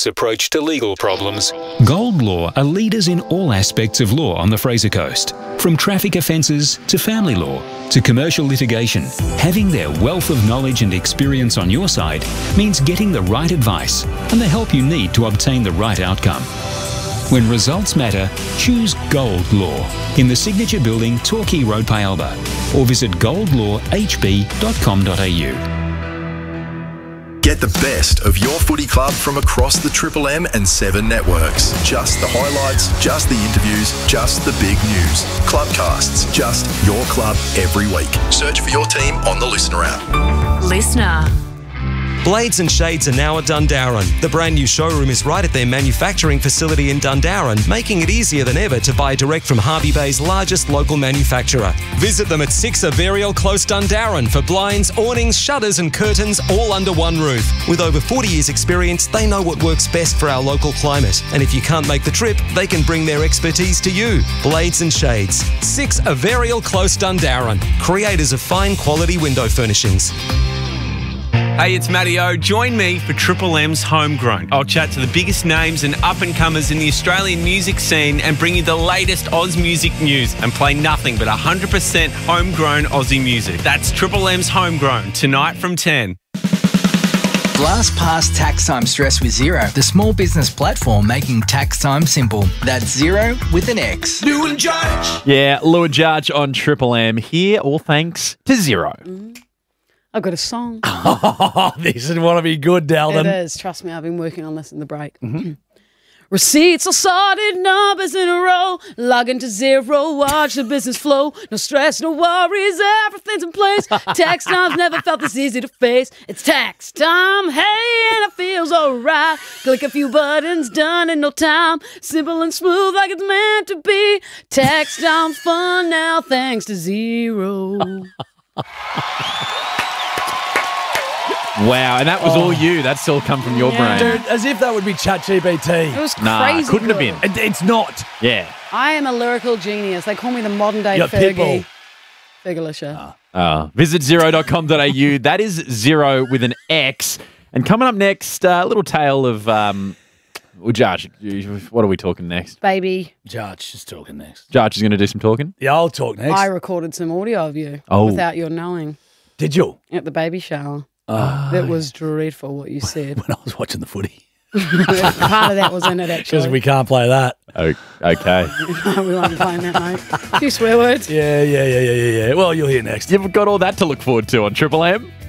State's approach to legal problems. Gold Law are leaders in all aspects of law on the Fraser Coast. From traffic offences to family law to commercial litigation, having their wealth of knowledge and experience on your side means getting the right advice and the help you need to obtain the right outcome. When results matter, choose Gold Law in the Signature Building, Torquay Road, Pyalba, or visit goldlawhb.com.au. Get the best of your footy club from across the Triple M and 7 networks. Just the highlights, just the interviews, just the big news. Clubcasts, just your club every week. Search for your team on the Listener app. Listener. Blades and Shades are now at Dundarren. The brand new showroom is right at their manufacturing facility in Dundarren, making it easier than ever to buy direct from Hervey Bay's largest local manufacturer. Visit them at 6 Averial Close, Dundarren for blinds, awnings, shutters and curtains all under one roof. With over 40 years experience, they know what works best for our local climate. And if you can't make the trip, they can bring their expertise to you. Blades and Shades. 6 Averial Close, Dundarren. Creators of fine quality window furnishings. Hey, it's Matty O. Join me for Triple M's Homegrown. I'll chat to the biggest names and up-and-comers in the Australian music scene and bring you the latest Oz music news and play nothing but 100% homegrown Aussie music. That's Triple M's Homegrown, tonight from 10. Blast past tax time stress with Xero, the small business platform making tax time simple. That's Xero with an X. Lou and Judge. Yeah, Lou and Judge on Triple M here, all thanks to Xero. I've got a song. Oh, this is want to be good, Dalton. It is. Trust me, I've been working on this in the break. Receipts are sorted, numbers in a row. Log into Xero, watch the business flow. No stress, no worries, everything's in place. Tax time's never felt this easy to face. It's tax time, hey, and it feels alright. Click a few buttons, done in no time. Simple and smooth like it's meant to be. Tax time fun now, thanks to Xero. Wow, and that was all you. That's all come from your brain. Dude, as if that would be ChatGPT. It was Nah, crazy. couldn't have been. It's not. Yeah. I am a lyrical genius. They call me the modern day Fergie. Fergalicious. Visit xero.com.au. That is Xero with an X. And coming up next, a little tale of... well, Judge, what are we talking next? Baby. Judge is talking next. Judge is going to do some talking? Yeah, I'll talk next. I recorded some audio of you without your knowing. Did you? At the baby shower. It was dreadful what you said. When I was watching the footy. Part of that was in it, actually. Because we can't play that. Okay. No, we won't be playing that, mate. A few swear words. Yeah. Well, you'll hear next. You've got all that to look forward to on Triple M.